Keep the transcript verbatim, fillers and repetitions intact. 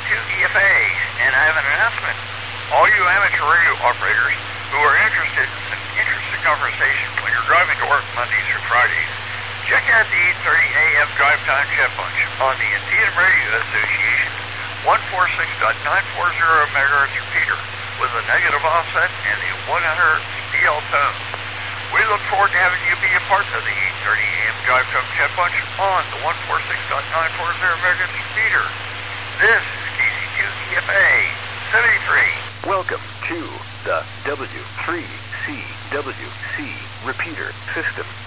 two E F A, and I have an announcement. All you amateur radio operators who are interested in an interesting conversation when you're driving to work Mondays through Fridays, check out the eight thirty A M Drive Time Jet Bunch on the Antietam Radio Association one forty-six point nine four zero megahertz repeater with a negative offset and a one hundred D L tone. We look forward to having you be a part of the eight thirty A M Drive Time Jet Bunch on the one forty-six point nine four zero megahertz repeater. This is K C two E F A seventy-three. Welcome to the W three C W C repeater system.